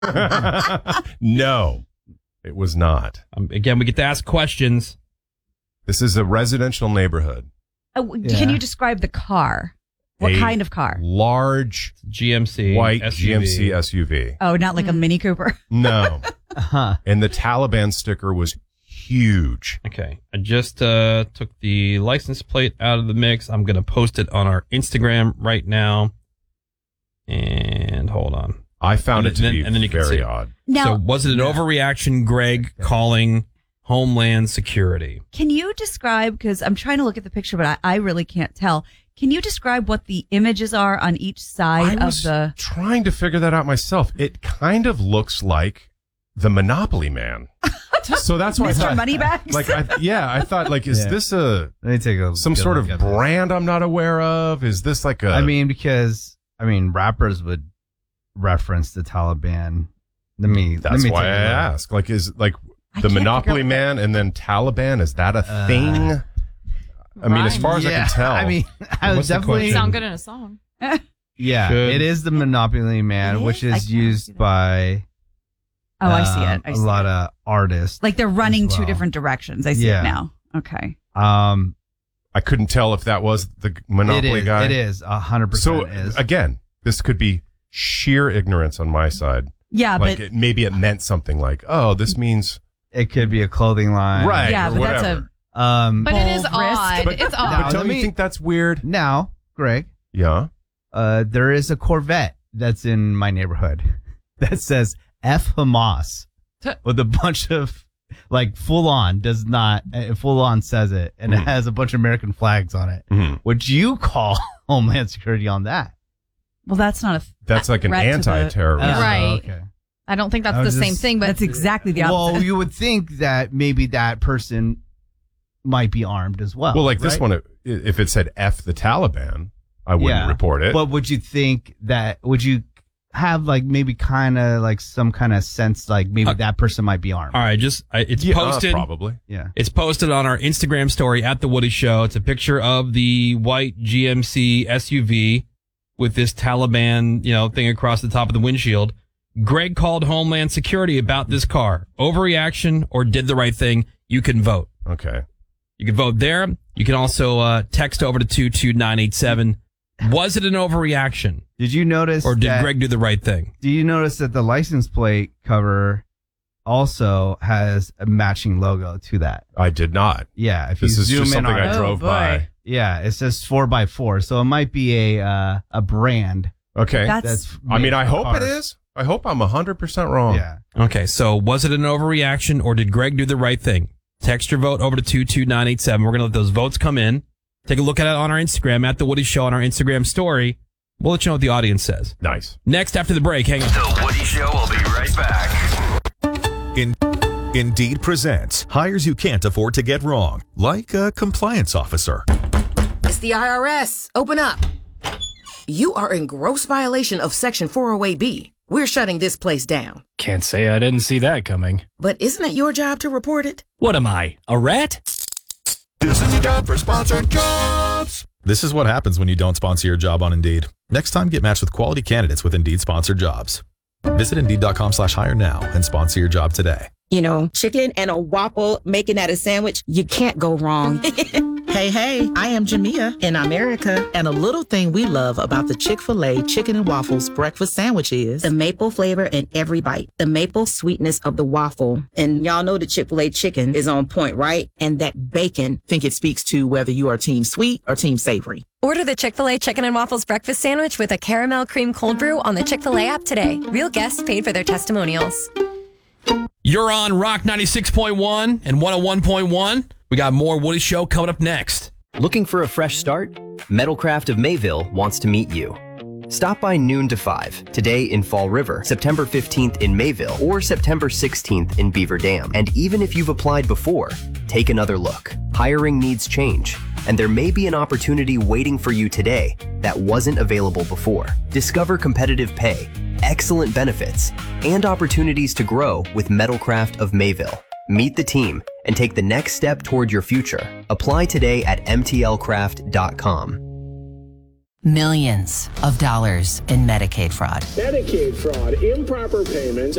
No, it was not. Again, we get to ask questions. This is a residential neighborhood. Can you describe the car? What kind of car? Large GMC white SUV. GMC SUV. Oh, not like a Mini Cooper. No. And the Taliban sticker was huge. Okay. I just took the license plate out of the mix. I'm going to post it on our Instagram right now. And hold on. I found it to be and then you can very see. odd. Now, So was it an overreaction, Greg, calling Homeland Security? can you describe, because I'm trying to look at the picture, but I really can't tell. Can you describe what the images are on each side I of was the... trying to figure that out myself. It kind of looks like the Monopoly Man. So that's why I Mr. thought, Moneybags? I thought, like, is this Let me take some sort of brand I'm not aware of? Is this like a... because rappers would reference the Taliban. That's why I ask. Like, is like the Monopoly Man and then Taliban, is that a thing? I mean, as far as I can tell. I would What's the definitely question? Sound good in a song. Yeah, Should- it is the Monopoly Man, It which is? I is can't used see that. by I see it. I a see lot it. of artists. Like they're running as two well. different directions. I see Yeah. it now. Okay. I couldn't tell if that was the Monopoly guy. It is 100%. So is. again, this could be sheer ignorance on my side. Yeah, Like but maybe it meant something like, oh, this means It could be a clothing line, right. yeah, or but whatever. that's a But it is Bold risk. odd. But- It's But odd. don't let you me- think that's weird? Now, Greg, Yeah. there is a Corvette that's in my neighborhood that says F Hamas with a bunch of like full on says it, and it has a bunch of American flags on it. Mhm. Would you call Homeland Security on that? well, that's not a. That's like an threat to the- anti-terrorist. Yeah. Right. Okay. I don't think that's I the was same just- thing, but That's exactly the opposite. Well, you would think that maybe that person might be armed as well. Well, like this right? one, if it said F the Taliban, I wouldn't report it. But would you think that? Would you have like maybe kind of like some kind of sense like maybe that person might be armed? All right, it's Yeah, posted. probably. Yeah. It's posted on our Instagram story at The Woody Show. It's a picture of the white GMC SUV with this Taliban, thing across the top of the windshield. Greg called Homeland Security about this car. Overreaction or did the right thing? You can vote. Okay. You can vote there. You can also text over to 22987. Was it an overreaction? Did you notice? Or did that, Greg do the right thing? Do you notice that the license plate cover also has a matching logo to that? I did not. Yeah. If This you is zoom just in something on I it, drove by. Yeah, it says 4x4, so it might be a brand. Okay. That's I mean, I hope cars. it is. I hope I'm 100% wrong. Yeah. Okay, so was it an overreaction or did Greg do the right thing? Text your vote over to 22987. We're going to let those votes come in. Take a look at it on our Instagram, at The Woody Show on our Instagram story. We'll let you know what the audience says. Nice. Next, after the break, hang on. The Woody Show will be right back. Indeed presents hires you can't afford to get wrong, like a compliance officer. It's the IRS. Open up. You are in gross violation of Section 408B. We're shutting this place down. Can't say I didn't see that coming. But isn't it your job to report it? What am I, a rat? This is your job for sponsored jobs. This is what happens when you don't sponsor your job on Indeed. Next time, get matched with quality candidates with Indeed sponsored jobs. Visit Indeed.com/hire now and sponsor your job today. You know, chicken and a waffle, making that a sandwich, you can't go wrong. Hey, I am Jamia in America, and a little thing we love about the Chick-fil-A Chicken and Waffles breakfast sandwich is The maple flavor in every bite, the maple sweetness of the waffle. And y'all know the Chick-fil-A chicken is on point, right? And that bacon. think it speaks to whether you are team sweet or team savory. Order the Chick-fil-A Chicken and Waffles breakfast sandwich with a caramel cream cold brew on the Chick-fil-A app today. Real guests paid for their testimonials. You're on Rock 96.1 and 101.1. We got more Woody Show coming up next. Looking for a fresh start? Metalcraft of Mayville wants to meet you. Stop by noon to 5, today in Fall River, September 15th in Mayville, or September 16th in Beaver Dam. And even if you've applied before, take another look. Hiring needs change, and there may be an opportunity waiting for you today that wasn't available before. Discover competitive pay, excellent benefits, and opportunities to grow with Metalcraft of Mayville. Meet the team and take the next step toward your future. Apply today at mtlcraft.com. Millions of dollars in Medicaid fraud. Medicaid fraud, improper payments,